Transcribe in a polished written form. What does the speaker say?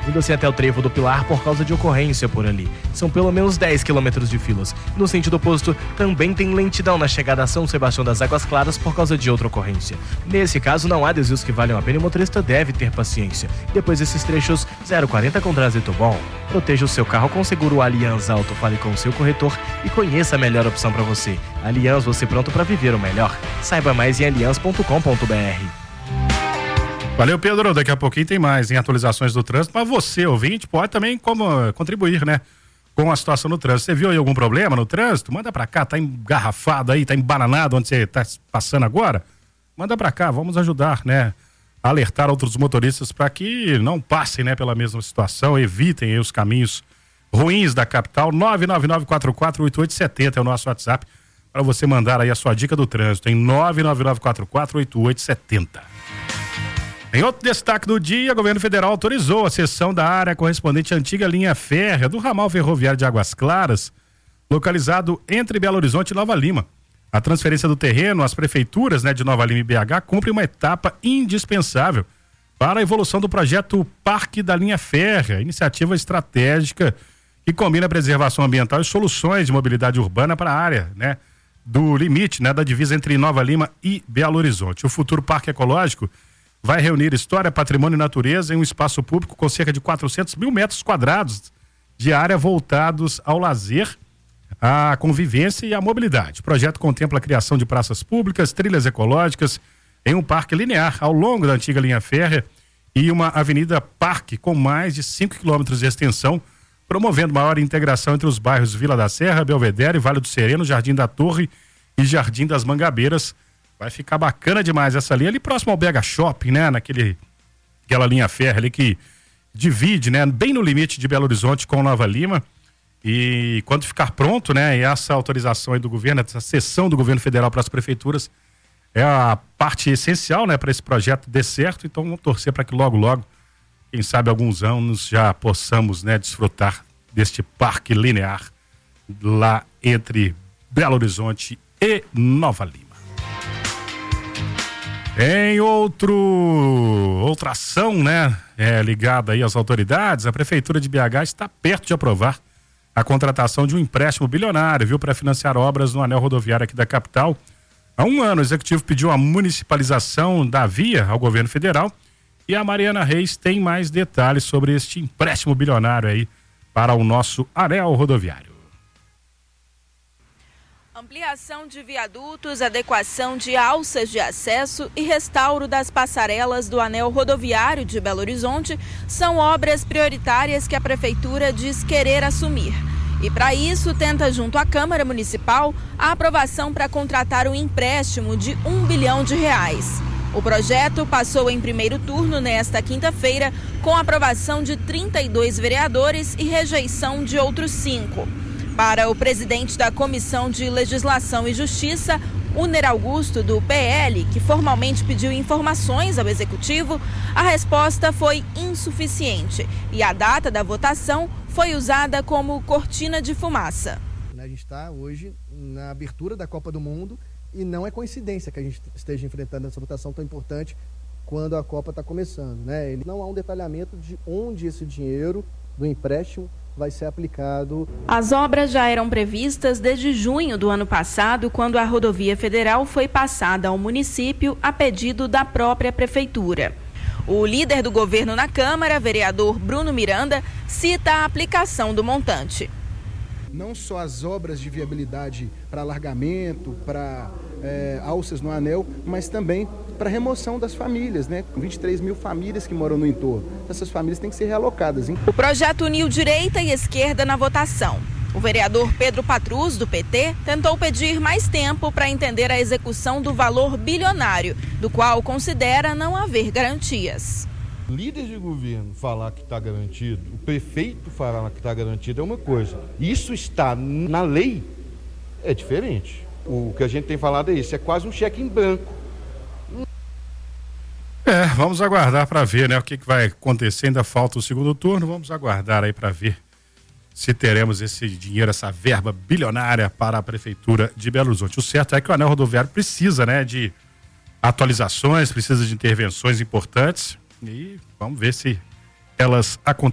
indo assim até o trevo do Pilar por causa de ocorrência por ali. São pelo menos 10 quilômetros de filas. No sentido oposto, também tem lentidão na chegada a São Sebastião das Águas Claras por causa de outra ocorrência. Nesse caso, não há desvios que valham a pena e o motorista deve ter paciência. Depois desses trechos, 0,40 com trânsito bom. Proteja o seu carro com seguro Allianz Auto. Fale com o seu corretor e conheça a melhor opção para você. Allianz, você pronto para viver o melhor. Saiba mais em allianz.com.br. Valeu, Pedro. Daqui a pouquinho tem mais em atualizações do trânsito, mas você, ouvinte, pode também contribuir, né? Com a situação no trânsito. Você viu aí algum problema no trânsito? Manda pra cá, tá engarrafado aí, tá embananado onde você tá passando agora? Manda pra cá, vamos ajudar, né? A alertar outros motoristas para que não passem, né, pela mesma situação, evitem aí os caminhos ruins da capital. 999448870 é o nosso WhatsApp para você mandar aí a sua dica do trânsito em 999448870. Em outro destaque do dia, o governo federal autorizou a cessão da área correspondente à antiga linha férrea do ramal ferroviário de Águas Claras, localizado entre Belo Horizonte e Nova Lima. A transferência do terreno às prefeituras, né, de Nova Lima e BH cumpre uma etapa indispensável para a evolução do projeto Parque da Linha Férrea, iniciativa estratégica que combina a preservação ambiental e soluções de mobilidade urbana para a área, né, do limite, né, da divisa entre Nova Lima e Belo Horizonte. O futuro parque ecológico vai reunir história, patrimônio e natureza em um espaço público com cerca de 400 mil metros quadrados de área voltados ao lazer, à convivência e à mobilidade. O projeto contempla a criação de praças públicas, trilhas ecológicas em um parque linear ao longo da antiga linha férrea e uma avenida parque com mais de 5 quilômetros de extensão, promovendo maior integração entre os bairros Vila da Serra, Belvedere, Vale do Sereno, Jardim da Torre e Jardim das Mangabeiras. Vai ficar bacana demais essa linha ali próximo ao BH Shopping, né? Aquela linha férrea ali que divide, né? Bem no limite de Belo Horizonte com Nova Lima. E quando ficar pronto, né? E essa autorização aí do governo, essa cessão do governo federal para as prefeituras é a parte essencial, né? Para esse projeto dê certo. Então vamos torcer para que logo, logo, quem sabe alguns anos já possamos, né? Desfrutar deste parque linear lá entre Belo Horizonte e Nova Lima. Em outra ação, né, ligada aí às autoridades, a Prefeitura de BH está perto de aprovar a contratação de um empréstimo bilionário, viu, para financiar obras no anel rodoviário aqui da capital. Há um ano, o Executivo pediu a municipalização da via ao governo federal e a Mariana Reis tem mais detalhes sobre este empréstimo bilionário aí para o nosso anel rodoviário. Ampliação de viadutos, adequação de alças de acesso e restauro das passarelas do anel rodoviário de Belo Horizonte são obras prioritárias que a Prefeitura diz querer assumir. E para isso tenta junto à Câmara Municipal a aprovação para contratar um empréstimo de R$1 bilhão. O projeto passou em primeiro turno nesta quinta-feira com aprovação de 32 vereadores e rejeição de outros 5. Para o presidente da Comissão de Legislação e Justiça, Uner Augusto, do PL, que formalmente pediu informações ao Executivo, a resposta foi insuficiente e a data da votação foi usada como cortina de fumaça. A gente está hoje na abertura da Copa do Mundo e não é coincidência que a gente esteja enfrentando essa votação tão importante quando a Copa está começando, né? Não há um detalhamento de onde esse dinheiro do empréstimo vai ser aplicado. As obras já eram previstas desde junho do ano passado, quando a rodovia federal foi passada ao município a pedido da própria prefeitura. O líder do governo na Câmara, vereador Bruno Miranda, cita a aplicação do montante. Não só as obras de viabilidade para alargamento, para alças no anel, mas também para remoção das famílias, né? 23 mil famílias que moram no entorno. Essas famílias têm que ser realocadas, hein? O projeto uniu direita e esquerda na votação. O vereador Pedro Patrus, do PT, tentou pedir mais tempo para entender a execução do valor bilionário, do qual considera não haver garantias. Líder de governo falar que está garantido, o prefeito falar que está garantido é uma coisa. Isso está na lei, é diferente. O que a gente tem falado é isso, é quase um cheque em branco. Vamos aguardar para ver, né, o que vai acontecer. Ainda falta o segundo turno, vamos aguardar aí para ver se teremos esse dinheiro, essa verba bilionária para a Prefeitura de Belo Horizonte. O certo é que o anel rodoviário precisa, né, de atualizações, precisa de intervenções importantes e vamos ver se elas acontecem.